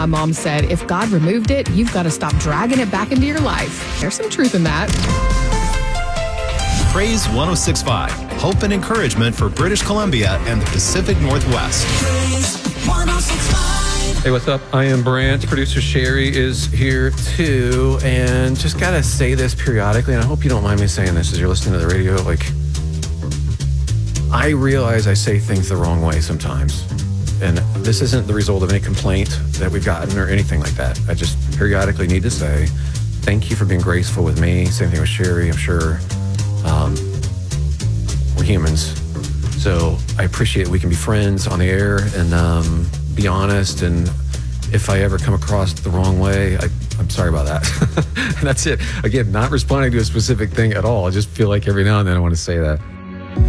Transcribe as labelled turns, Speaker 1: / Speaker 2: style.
Speaker 1: My mom said, if God removed it, you've got to stop dragging it back into your life. There's some truth in that.
Speaker 2: Praise 106.5, hope and encouragement for British Columbia and the Pacific Northwest.
Speaker 3: Praise 106.5.
Speaker 4: Hey, what's up? I am Brant. Producer Sherry is here too. And just got to say this periodically, and I hope you don't mind me saying this as you're listening to the radio. I realize I say things the wrong way sometimes. And this isn't the result of any complaint that we've gotten or anything like that. I just periodically need to say, thank you for being graceful with me. Same thing with Sherry, I'm sure. We're humans. So I appreciate we can be friends on the air and be honest. And if I ever come across the wrong way, I'm sorry about that. And that's it. Again, not responding to a specific thing at all. I just feel like every now and then I want to say that.